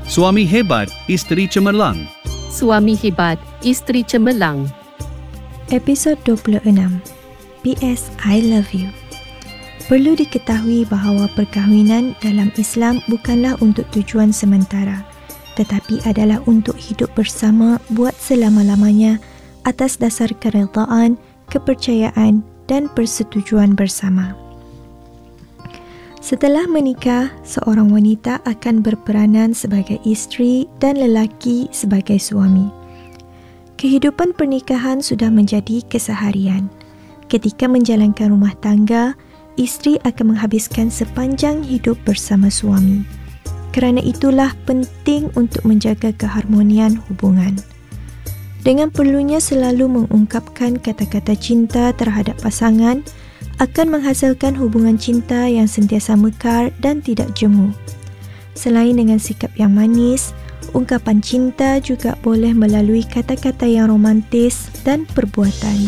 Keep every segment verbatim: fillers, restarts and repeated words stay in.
Suami hebat, isteri cemerlang. Suami hebat, isteri cemerlang. Episod dua puluh enam. P S I love you. Perlu diketahui bahawa perkahwinan dalam Islam bukanlah untuk tujuan sementara, tetapi adalah untuk hidup bersama buat selama-lamanya atas dasar keredaan, kepercayaan dan persetujuan bersama. Setelah menikah, seorang wanita akan berperanan sebagai isteri dan lelaki sebagai suami. Kehidupan pernikahan sudah menjadi keseharian. Ketika menjalankan rumah tangga, isteri akan menghabiskan sepanjang hidup bersama suami. Kerana itulah penting untuk menjaga keharmonian hubungan. Dengan perlunya selalu mengungkapkan kata-kata cinta terhadap pasangan, akan menghasilkan hubungan cinta yang sentiasa mekar dan tidak jemu. Selain dengan sikap yang manis, ungkapan cinta juga boleh melalui kata-kata yang romantis dan perbuatan.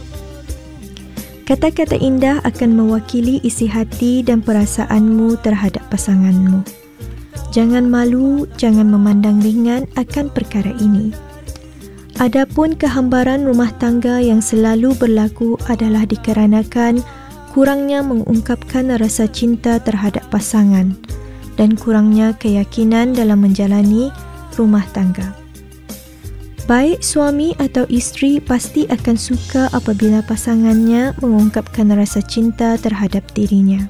Kata-kata indah akan mewakili isi hati dan perasaanmu terhadap pasanganmu. Jangan malu, jangan memandang ringan akan perkara ini. Adapun kehambaran rumah tangga yang selalu berlaku adalah dikarenakan kurangnya mengungkapkan rasa cinta terhadap pasangan dan kurangnya keyakinan dalam menjalani rumah tangga. Baik suami atau isteri pasti akan suka apabila pasangannya mengungkapkan rasa cinta terhadap dirinya.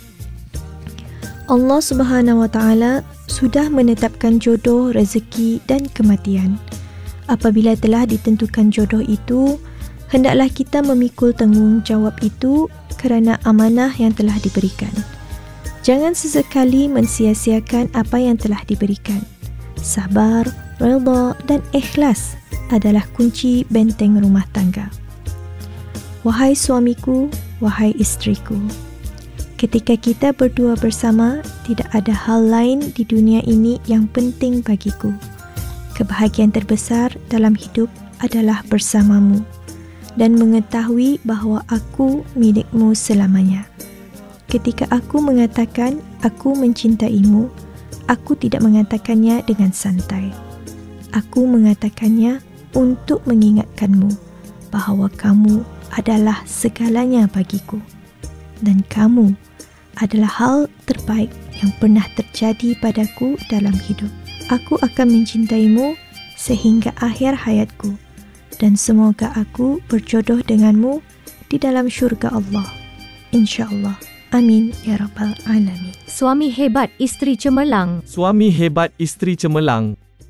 Allah Subhanahu Wa Taala sudah menetapkan jodoh, rezeki dan kematian. Apabila telah ditentukan jodoh itu, hendaklah kita memikul tanggungjawab itu kerana amanah yang telah diberikan. Jangan sesekali mensia-siakan apa yang telah diberikan. Sabar, redha dan ikhlas adalah kunci benteng rumah tangga. Wahai suamiku, wahai isteriku, ketika kita berdua bersama, tidak ada hal lain di dunia ini yang penting bagiku. Kebahagiaan terbesar dalam hidup adalah bersamamu dan mengetahui bahawa aku milikmu selamanya. Ketika aku mengatakan aku mencintaimu, aku tidak mengatakannya dengan santai. Aku mengatakannya untuk mengingatkanmu bahawa kamu adalah segalanya bagiku dan kamu adalah hal terbaik yang pernah terjadi padaku dalam hidup. Aku akan mencintaimu sehingga akhir hayatku dan semoga aku berjodoh denganmu di dalam syurga Allah. InsyaAllah. Amin ya Rabbal Alamin. Suami hebat, isteri cemerlang. Suami hebat, isteri cemerlang.